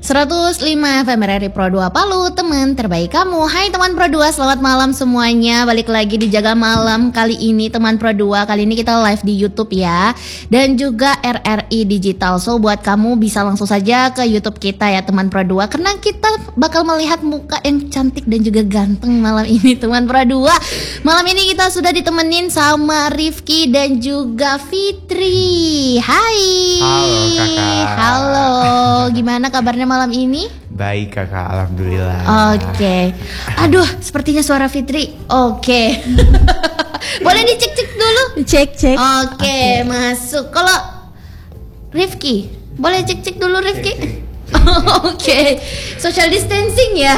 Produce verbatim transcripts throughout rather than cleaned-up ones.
seratus lima F M R R I Pro dua Palu, teman terbaik kamu. Hai teman Pro dua, selamat malam semuanya. Balik lagi di Jaga Malam kali ini teman Pro dua. Kali ini kita live di YouTube ya, dan juga R R I Digital. So buat kamu bisa langsung saja ke YouTube kita ya teman Pro dua, karena kita bakal melihat muka yang cantik dan juga ganteng malam ini teman Pro dua. Malam ini kita sudah ditemenin sama Rifki dan juga Fitri. Hai. Halo kakak. Halo, gimana kabarnya malam ini? Baik kakak, alhamdulillah. Oke, okay. Aduh, sepertinya suara Fitri. Oke, okay. Boleh dicek-cek dulu? Cek cek. Oke, okay, okay. Masuk. Kalau Rifki, boleh cek-cek dulu Rifki? Oke, okay. Social distancing ya.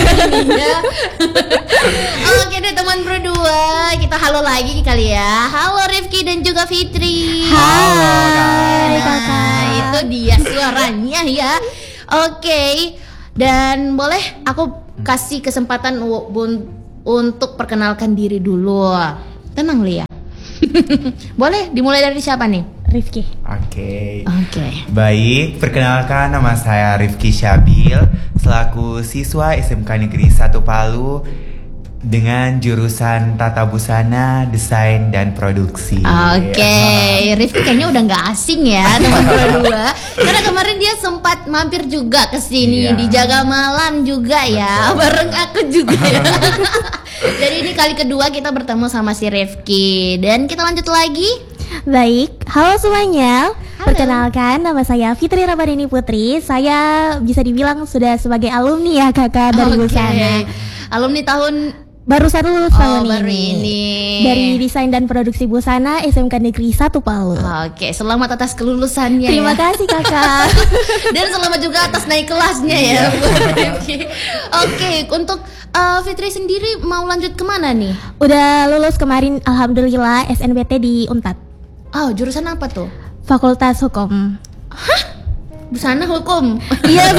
Oke okay deh teman Pro dua, kita halo lagi kali ya. Halo Rifki dan juga Fitri. Hai kakak. Nah, itu dia suaranya ya. Oke, okay. Dan boleh aku kasih kesempatan un- untuk perkenalkan diri dulu. Tenang Lia. Boleh dimulai dari siapa nih? Rifki. Oke. Okay. Oke. Okay. Baik, perkenalkan nama saya Rifki Syabil, selaku siswa S M K Negeri satu Palu dengan jurusan Tata Busana, Desain dan Produksi. Oke, okay. Rifki kayaknya udah nggak asing ya teman Pro dua, karena kemarin dia sempat mampir juga ke sini iya. Di Jaga Malam juga. Betul. Ya, bareng aku juga ya. Jadi ini kali kedua kita bertemu sama si Rifki, dan kita lanjut lagi. Baik, halo semuanya. Halo. Perkenalkan, nama saya Fitri Ramadhani Putri. Saya bisa dibilang sudah sebagai alumni ya kakak dari okay. Busana. Alumni tahun barusan lulus oh, tahun baru ini. ini dari Desain dan Produksi Busana S M K Negeri satu Palu. Oke, selamat atas kelulusannya. Terima ya. kasih kakak. Dan selamat juga atas naik kelasnya ya. Oke, untuk uh, Fitri sendiri mau lanjut kemana nih? Udah lulus kemarin, alhamdulillah S N B T di Unpad. Oh, jurusan apa tuh? Fakultas Hukum. Hah? Busana hukum? Iya.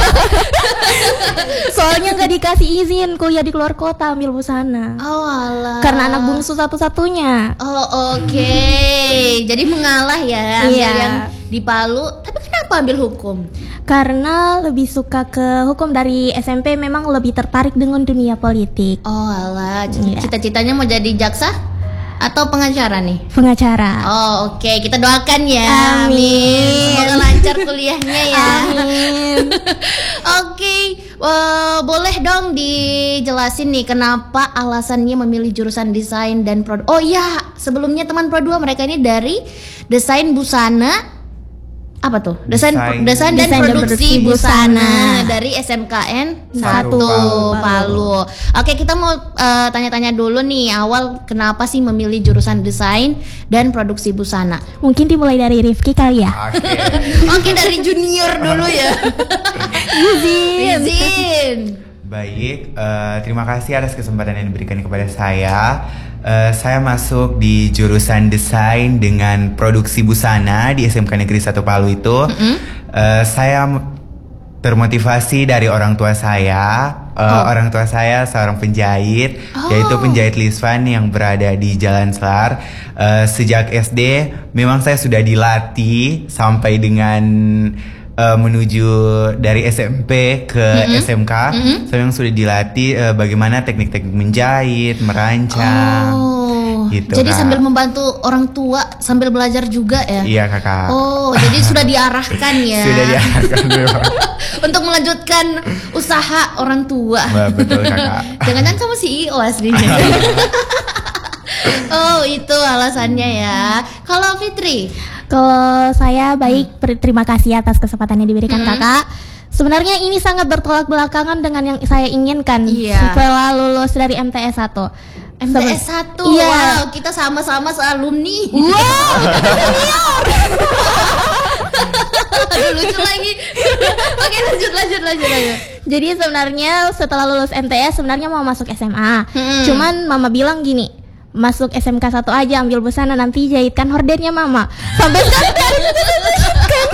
Soalnya nggak dikasih izin kuliah di luar kota ambil busana. Oh alah. Karena anak bungsu satu-satunya. Oh oke. Okay. Jadi mengalah ya. Iya. Yang di Palu. Tapi kenapa ambil hukum? Karena lebih suka ke hukum. Dari S M P memang lebih tertarik dengan dunia politik. Oh alah. Iya. Cita-citanya mau jadi jaksa? Atau pengacara nih? Pengacara. Oh oke, okay. Kita doakan ya. Amin. Semoga lancar kuliahnya ya. Amin. Oke, okay. uh, boleh dong dijelasin nih kenapa alasannya memilih jurusan desain dan produk. Oh iya, sebelumnya teman Pro dua mereka ini dari desain busana. Apa tuh? Desain desain, desain dan, desain produksi, dan produksi busana, busana dari S M K N satu Palu. Palu. Oke, kita mau uh, tanya-tanya dulu nih awal kenapa sih memilih jurusan desain dan produksi busana? Mungkin dimulai dari Rifki kali ya. Oke. Okay. Oke, dari junior dulu ya. Izin. Izin. Baik, uh, terima kasih atas kesempatan yang diberikan kepada saya. Uh, saya masuk di jurusan desain dengan produksi busana di S M K Negeri satu Palu itu. Mm-hmm. uh, Saya termotivasi dari orang tua saya. uh, oh. Orang tua saya seorang penjahit, oh. yaitu penjahit Lisvan yang berada di Jalan Selar. uh, Sejak S D memang saya sudah dilatih sampai dengan Uh, menuju dari S M P ke mm-hmm. S M K. Mm-hmm. Saya memang sudah dilatih uh, bagaimana teknik-teknik menjahit, merancang. Oh, gitu, jadi Kak. Sambil membantu orang tua sambil belajar juga ya? Iya kakak. Oh, jadi sudah diarahkan ya? Sudah diarahkan memang. Untuk melanjutkan usaha orang tua. Bah, betul kakak. Jangan-jangan kamu C E O aslinya. Oh, itu alasannya ya. Kalau Fitri? Kalau saya baik, hmm. terima kasih atas kesempatan yang diberikan hmm. kakak. Sebenarnya ini sangat bertolak belakangan dengan yang saya inginkan iya. setelah lulus dari M T S satu. M T S satu, iya. Wow, kita sama-sama sealumni. Wow, senior. Aduh, lucu lagi. Oke, lanjut, lanjut, lanjut, lanjut. Jadi sebenarnya setelah lulus M T S sebenarnya mau masuk S M A. Hmm. Cuman mama bilang gini, masuk S M K satu aja, ambil busana, nanti jahitkan hordennya mama. Sampai sekarang kan.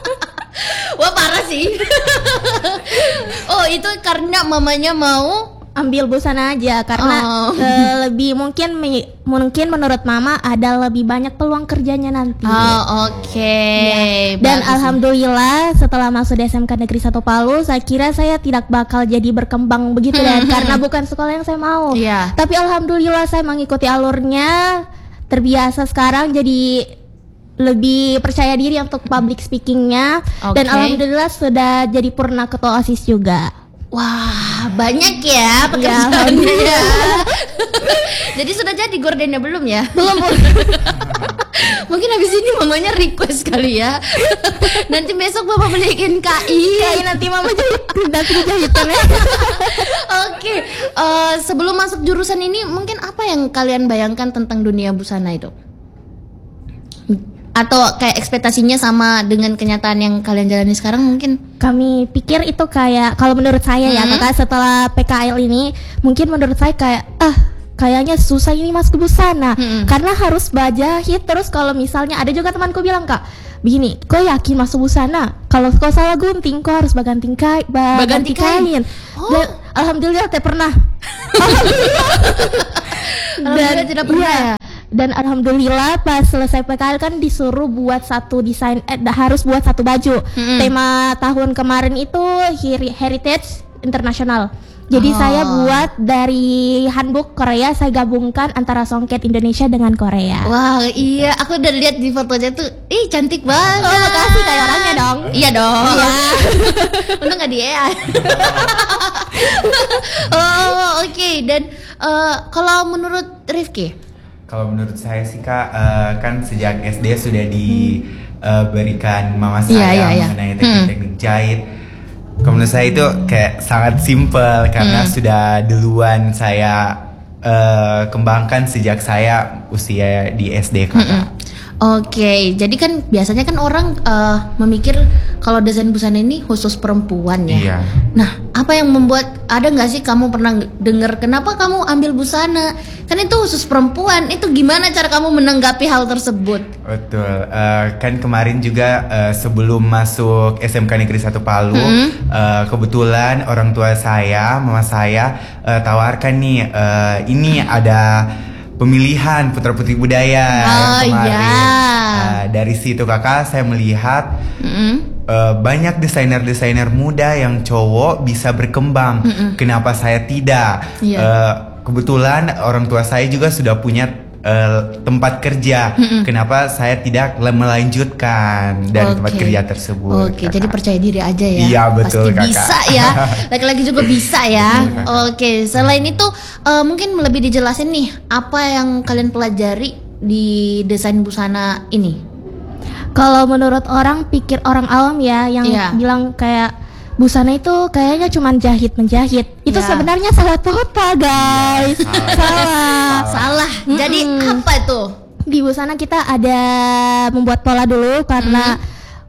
Wah parah sih. Oh itu karena mamanya mau ambil busana aja karena Oh. eh, lebih mungkin me- mungkin menurut mama ada lebih banyak peluang kerjanya nanti. Oh, oke. Dan Bagus. alhamdulillah setelah masuk di S M K Negeri satu Palu, saya kira saya tidak bakal jadi berkembang begitu dan karena bukan sekolah yang saya mau. Iya. Tapi alhamdulillah saya mengikuti alurnya, terbiasa sekarang jadi lebih percaya diri untuk public speakingnya dan Oke. alhamdulillah sudah jadi purna ketua OSIS juga. Wah, banyak ya pekerjaannya ya. Jadi sudah jadi gordennya belum ya? Belum, Bu. Mungkin habis ini mamanya request kali ya. Nanti besok bapak beliin kain. Kayak nanti mama jahit, nanti jahitan ya. Oke, eh, sebelum masuk jurusan ini mungkin apa yang kalian bayangkan tentang dunia busana itu? Atau kayak ekspektasinya sama dengan kenyataan yang kalian jalani sekarang mungkin? Kami pikir itu kayak kalau menurut saya ya Hmm. kakak setelah P K L ini mungkin menurut saya kayak ah kayaknya susah ini masuk ke busana Hmm. karena harus bajahit terus kalau misalnya ada juga temanku bilang kak begini kau yakin masuk busana kalau kau salah gunting kau harus baganti kain Baganti baganti kain. kain Oh. dan alhamdulillah saya pernah Alhamdulillah tidak pernah iya. ya? Dan alhamdulillah pas selesai P K L kan disuruh buat satu desain eh harus buat satu baju. Mm-mm. Tema tahun kemarin itu heri- Heritage Internasional. Jadi Oh. saya buat dari handbook Korea saya gabungkan antara songket Indonesia dengan Korea. Wah iya, aku udah lihat di fotonya tuh, ih cantik banget. Oh, makasih kayak orangnya dong. Iya dong. Iya. Untung gak di A I. Oh oke, dan eh, kalau menurut Rifki? Kalau menurut saya sih kak, eh, kan sejak S D sudah diberikan mama Iya, saya iya, iya. mengenai teknik-teknik jahit. Kalau menurut saya itu kayak sangat simple karena Hmm. sudah duluan saya eh, kembangkan sejak saya usia di S D kakak. Oke, jadi kan biasanya kan orang eh, memikir kalau desain busana ini khusus perempuan ya. Iya. Nah, apa yang membuat ada nggak sih kamu pernah dengar kenapa kamu ambil busana? Kan itu khusus perempuan. Itu gimana cara kamu menanggapi hal tersebut? Betul, eh, kan kemarin juga eh, sebelum masuk S M K Negeri satu Palu, Hmm. eh, kebetulan orang tua saya, mama saya eh, tawarkan nih, eh, ini ada pemilihan putra putri budaya Oh, yang kemarin. iya. Eh, dari situ kakak saya melihat Mm-mm. eh, banyak desainer-desainer muda yang cowok bisa berkembang. Kenapa saya tidak? Iya. Eh, kebetulan orang tua saya juga sudah punya eh, tempat kerja. Kenapa saya tidak le- melanjutkan dari tempat Oke. kerja tersebut? Oke, kakak? jadi percaya diri aja ya. Iya, betul, Pasti kakak. bisa ya. Laki-laki juga bisa ya. Betul, kakak. Oke, selain itu eh, mungkin lebih dijelasin nih apa yang kalian pelajari di desain busana ini. Kalau menurut orang pikir orang awam ya yang Iya. bilang kayak busana itu kayaknya cuman jahit menjahit. Itu Iya. sebenarnya salah total, guys. Iya, salah. Salah. Salah. Jadi Mm-mm. apa itu? Di busana kita ada membuat pola dulu karena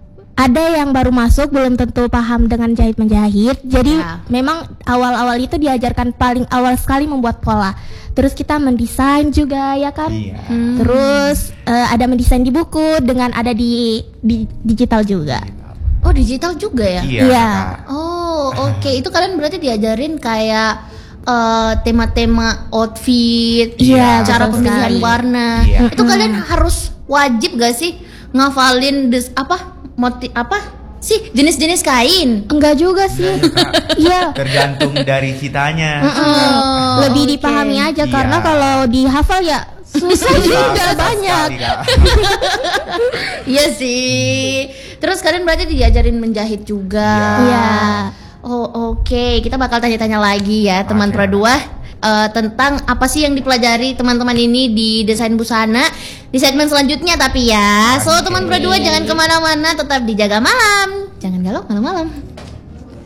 ada yang baru masuk belum tentu paham dengan jahit menjahit. Jadi Ya. memang awal-awal itu diajarkan paling awal sekali membuat pola. Terus kita mendesain juga ya kan. Iya. Terus eh, ada mendesain di buku dengan ada di, di digital juga. Oh, digital juga ya? Iya. Iya. kakak. Oh, oke. Itu kalian berarti diajarin kayak eh, tema-tema outfit, Iya, cara betul pemilihan sekali. warna. Iya. Itu kalian harus wajib gak sih ngafalin des apa motif apa sih jenis-jenis kain? Enggak juga sih. Iya. Tergantung dari kitanya. Oh, Lebih oke. dipahami aja Iya. karena kalau dihafal ya susah juga Susah banyak. sekali, Kak. Iya sih. Terus kalian berarti diajarin menjahit juga. Iya. Oh oke, kita bakal tanya-tanya lagi ya teman Oke. Pro dua eh, tentang apa sih yang dipelajari teman-teman ini di desain busana di segmen selanjutnya tapi ya. So Oke. teman Pro dua jangan kemana-mana, tetap dijaga malam. Jangan galau malam-malam.